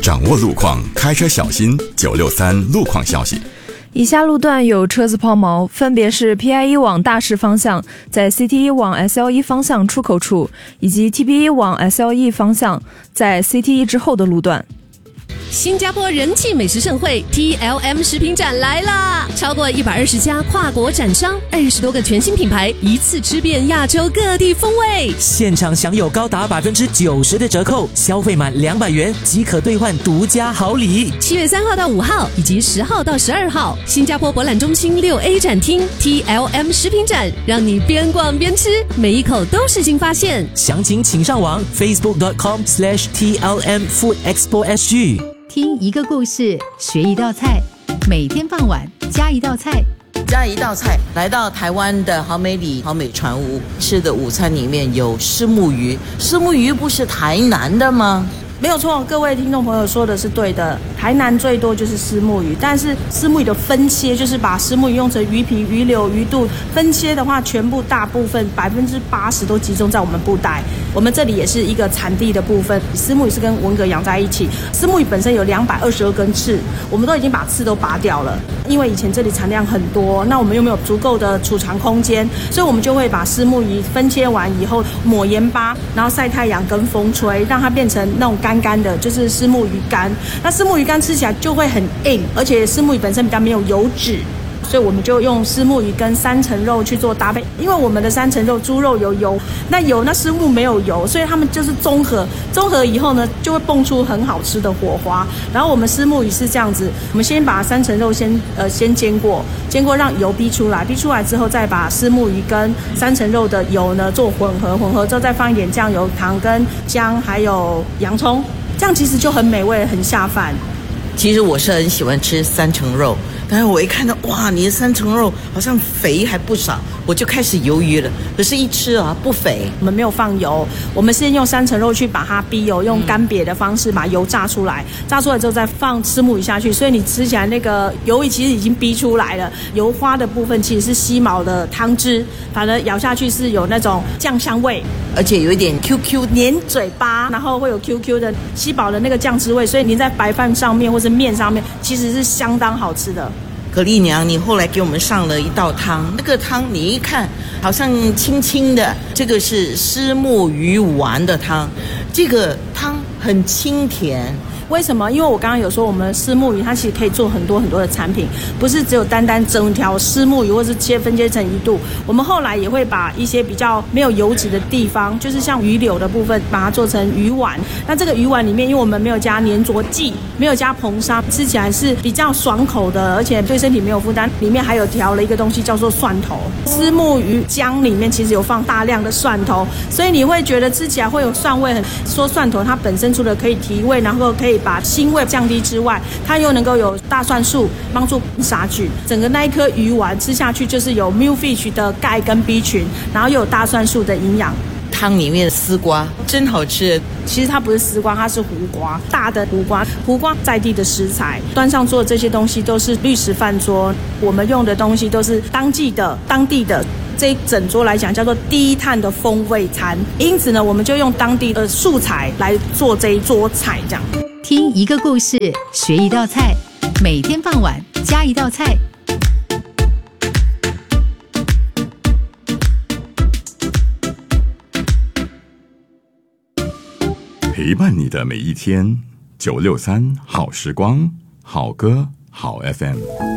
掌握路况，开车小心。963路况消息。 以下路段有车子抛锚，分别是 PI1 往大势方向在 CT1 往 SL1 方向出口处，以及 TP1 往 SL1 方向在 CT1 之后的路段。 新加坡人气美食盛会 TLM 食品展来啦！超过120家跨国展商，20多个全新品牌，一次吃遍亚洲各地风味。 现场享有高达90%的折扣，消费满200元即可兑换独家好礼。 7月3号到5号以及10号到12号，新加坡博览中心6A 展厅 TLM 食品展，让你边逛边吃，每一口都是新发现。 详情请上网 facebook.com/TLM Food Expo SG。 听一个故事，学一道菜，每天傍晚加一道菜。 加一道菜，来到台湾的好美里好美船屋吃的午餐里面有虱目鱼。虱目鱼不是台南的吗？ 没有错，各位听众朋友说的是对的。台南最多就是虱目鱼，但是虱目鱼的分切就是把虱目鱼用成鱼皮、鱼柳、鱼肚分切的话，全部大部分80%都集中在我们布袋。我们这里也是一个产地的部分，虱目鱼是跟文蛤养在一起。虱目鱼本身有222根刺，我们都已经把刺都拔掉了，因为以前这里产量很多，那我们又没有足够的储藏空间，所以我们就会把虱目鱼分切完以后抹盐巴，然后晒太阳跟风吹，让它变成那种干干的，就是虱目鱼干。那虱目鱼干吃起来就会很硬，而且虱目鱼本身比较没有油脂，所以我们就用虱目鱼跟3层肉去做搭配。因为我们的3层肉猪肉有油，那虱目没有油，所以他们就是综合以后呢，就会蹦出很好吃的火花。然后我们虱目鱼是这样子，我们先把3层肉先煎过让油逼出来之后，再把虱目鱼跟3层肉的油呢做混合之后，再放一点酱油、糖跟姜还有洋葱，这样其实就很美味，很下饭。 其实我是很喜欢吃3层肉，但是我一看到哇，你的3层肉好像肥还不少，我就开始犹豫了。可是一吃啊，不肥。 我们没有放油，我们是用3层肉去把它逼油，用干煸的方式把油炸出来，炸出来之后再放虱目鱼下去，所以你吃起来那个油其实已经逼出来了。油花的部分其实是吸毛的汤汁，反而咬下去是有那种酱香味， 而且有一点 QQ 黏嘴巴，然后会有 QQ 的吸饱的那个酱汁味，所以您在白饭上面或是面上面其实是相当好吃的。 可丽娘，你后来给我们上了一道汤，那个汤你一看好像清清的，这个是虱目鱼丸的汤，这个汤很清甜。 为什么？因为我刚刚有说，我们虱目鱼它其实可以做很多的产品，不是只有单整条虱目鱼或是分切成一肚。我们后来也会把一些比较没有油脂的地方，就是像鱼柳的部分，把它做成鱼丸。那这个鱼丸里面，因为我们没有加粘着剂，没有加硼砂，吃起来是比较爽口的，而且对身体没有负担。里面还有调了一个东西叫做蒜头，虱目鱼浆里面其实有放大量的蒜头，所以你会觉得吃起来会有蒜味。说蒜头它本身除了可以提味，然后可以把腥味降低之外，它又能够有大蒜素帮助杀菌。整个那一颗鱼丸吃下去就是有 milkfish 的钙跟 B 群，然后又有大蒜素的营养。 汤里面的丝瓜真好吃。 其实它不是丝瓜，它是胡瓜，大的胡瓜。胡瓜在地的食材，端上桌的这些东西都是绿食饭桌，我们用的东西都是当地的。这一整桌来讲叫做低碳的风味餐，因此呢，我们就用当地的素材来做这一桌菜，这样。 听一个故事，学一道菜，每天傍晚加一道菜。 陪伴你的每一天，963好时光，好歌好 FM。